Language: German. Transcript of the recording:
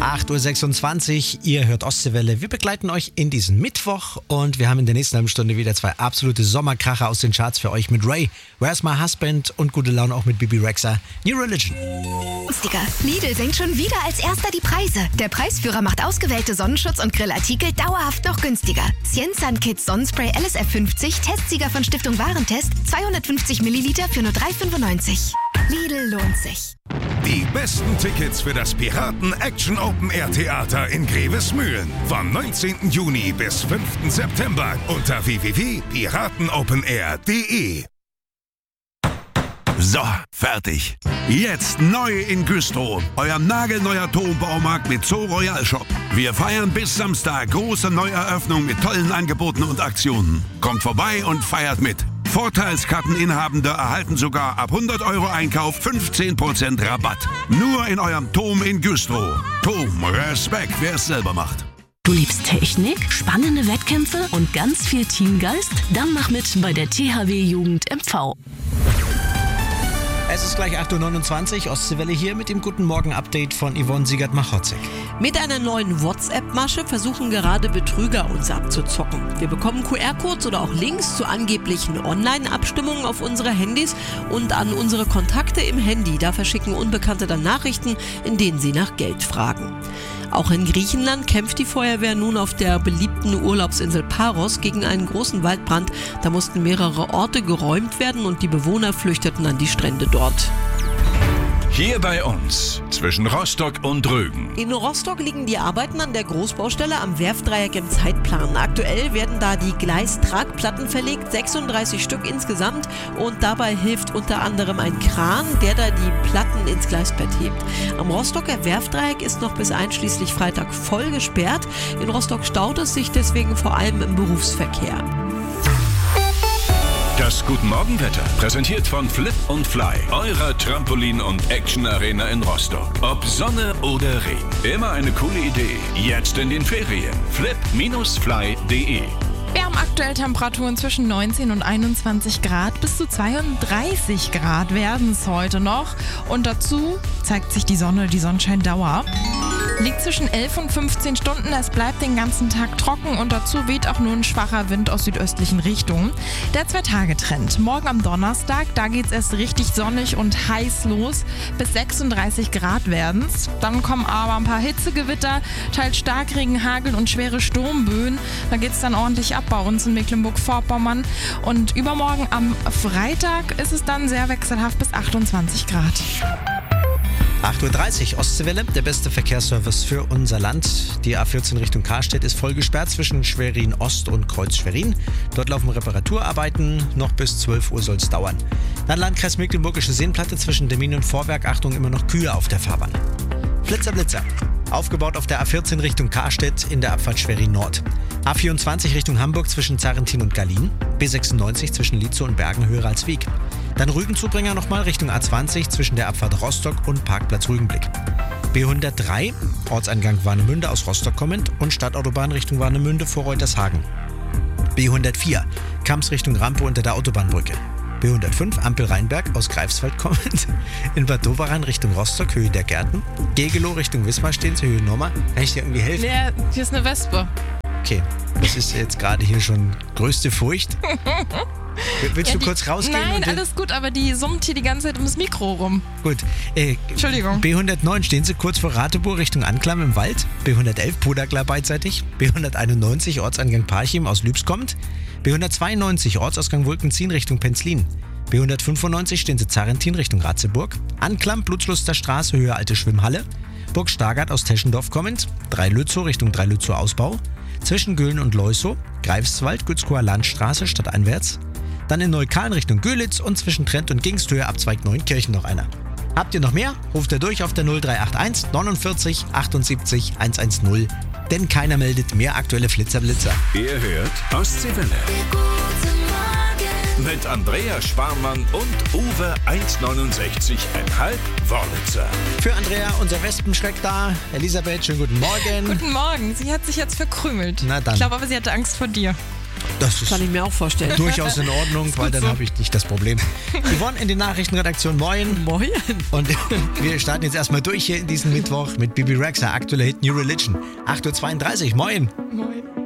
8.26 Uhr, ihr hört Ostseewelle. Wir begleiten euch in diesen Mittwoch und wir haben in der nächsten halben Stunde wieder zwei absolute Sommerkracher aus den Charts für euch mit Ray, Where's My Husband und gute Laune auch mit Bibi Rexha, New Religion. Günstiger. Lidl senkt schon wieder als erster die Preise. Der Preisführer macht ausgewählte Sonnenschutz- und Grillartikel dauerhaft noch günstiger. Cienzan Kids Sonnenspray LSF 50, Testsieger von Stiftung Warentest, 250 Milliliter für nur 3,95. Lidl lohnt sich. Die besten Tickets für das Piraten Action Open Air Theater in Grevesmühlen vom 19. Juni bis 5. September unter www.piratenopenair.de. So, fertig. Jetzt neu in Güstrow. Euer nagelneuer Turmbaumarkt mit Zoo Royal Shop. Wir feiern bis Samstag große Neueröffnung mit tollen Angeboten und Aktionen. Kommt vorbei und feiert mit. Vorteilskarteninhabende erhalten sogar ab 100 € Einkauf 15% Rabatt. Nur in eurem Turm in Güstrow. Turm, Respekt, wer es selber macht. Du liebst Technik, spannende Wettkämpfe und ganz viel Teamgeist? Dann mach mit bei der THW Jugend MV. Es ist gleich 8.29 Uhr, Ostseewelle hier mit dem Guten Morgen-Update von Yvonne Siegert-Machotzek. Mit einer neuen WhatsApp-Masche versuchen gerade Betrüger uns abzuzocken. Wir bekommen QR-Codes oder auch Links zu angeblichen Online-Abstimmungen auf unsere Handys und an unsere Kontakte im Handy. Da verschicken Unbekannte dann Nachrichten, in denen sie nach Geld fragen. Auch in Griechenland kämpft die Feuerwehr nun auf der beliebten Urlaubsinsel Paros gegen einen großen Waldbrand. Da mussten mehrere Orte geräumt werden und die Bewohner flüchteten an die Strände dort. Hier bei uns, zwischen Rostock und Rügen. In Rostock liegen die Arbeiten an der Großbaustelle am Werftdreieck im Zeitplan. Aktuell werden da die Gleistragplatten verlegt, 36 Stück insgesamt. Und dabei hilft unter anderem ein Kran, der da die Platten ins Gleisbett hebt. Am Rostocker Werftdreieck ist noch bis einschließlich Freitag voll gesperrt. In Rostock staut es sich deswegen vor allem im Berufsverkehr. Das Guten Morgenwetter, präsentiert von Flip und Fly, eurer Trampolin- und Action-Arena in Rostock. Ob Sonne oder Regen, immer eine coole Idee. Jetzt in den Ferien. flip-fly.de. Wir haben aktuell Temperaturen zwischen 19 und 21 Grad. Bis zu 32 Grad werden es heute noch. Und dazu zeigt sich die Sonne, die Sonnenscheindauer. Liegt zwischen 11 und 15 Stunden. Es bleibt den ganzen Tag trocken und dazu weht auch nur ein schwacher Wind aus südöstlichen Richtungen. Der 2-Tage-Trend. Morgen am Donnerstag, da geht es erst richtig sonnig und heiß los. Bis 36 Grad werden es. Dann kommen aber ein paar Hitzegewitter, teils Starkregen, Hagel und schwere Sturmböen. Da geht es dann ordentlich ab bei uns in Mecklenburg-Vorpommern. Und übermorgen am Freitag ist es dann sehr wechselhaft bis 28 Grad. 8.30 Uhr, Ostseewelle, der beste Verkehrsservice für unser Land. Die A14 Richtung Karstedt ist voll gesperrt zwischen Schwerin Ost und Kreuz Schwerin. Dort laufen Reparaturarbeiten, noch bis 12 Uhr soll es dauern. Dann Landkreis Mecklenburgische Seenplatte zwischen Demmin und Vorwerk, Achtung, immer noch Kühe auf der Fahrbahn. Flitzer, Blitzer. Aufgebaut auf der A14 Richtung Karstedt in der Abfahrt Schwerin Nord. A24 Richtung Hamburg zwischen Zarrentin und Gallien. B96 zwischen Lietzow und Bergen höher als Wieg. Dann Rügenzubringer nochmal Richtung A20 zwischen der Abfahrt Rostock und Parkplatz Rügenblick. B103, Ortseingang Warnemünde aus Rostock kommend und Stadtautobahn Richtung Warnemünde vor Reutershagen. B104, Kamps Richtung Rampe unter der Autobahnbrücke. B105, Ampel Rheinberg aus Greifswald kommend. In Bad Doberan Richtung Rostock, Höhe der Gärten. Gegelow Richtung Wismar-Stehens, Höhe Norma. Kann ich dir irgendwie helfen? Ja, hier ist eine Wespe. Okay, das ist jetzt gerade hier schon größte Furcht. Willst du kurz rausgehen? Nein, alles gut, aber die summt hier die ganze Zeit ums Mikro rum. Gut. Entschuldigung. B109 stehen Sie kurz vor Ratebow Richtung Anklam im Wald. B111 Puderklar beidseitig. B191 Ortseingang Parchim aus Lübs kommt. B192 Ortsausgang Wulkenzien Richtung Penzlin. B195 stehen Sie Zarrentin Richtung Ratzeburg. Anklam Blutsluster Straße Höhe Alte Schwimmhalle. Burg Stargard aus Teschendorf kommend. Dreilützow Richtung Dreilützow Ausbau. Zwischen Göhlen und Leusow. Greifswald Gützkower Landstraße stadteinwärts. Dann in Neukölln Richtung Görlitz und zwischen Trent und Gingsthöhe Abzweig Neunkirchen noch einer. Habt ihr noch mehr? Ruft ihr durch auf der 0381 49 78 110. Denn keiner meldet mehr aktuelle Flitzer-Blitzer. Ihr hört Ostseewelle. Mit Andrea Sparmann und Uwe 1,69,5 Wörlitzer. Für Andrea, unser Wespenschreck da. Elisabeth, schönen guten Morgen. Guten Morgen. Sie hat sich jetzt verkrümelt. Na dann. Ich glaube aber, sie hatte Angst vor dir. Das ist Kann ich mir auch vorstellen. durchaus in Ordnung, weil dann habe ich nicht das Problem. Yvonne in die Nachrichtenredaktion, moin. Moin. Und wir starten jetzt erstmal durch hier in diesen Mittwoch mit Bibi Rexha, aktueller Hit New Religion. 8.32 Uhr, moin. Moin.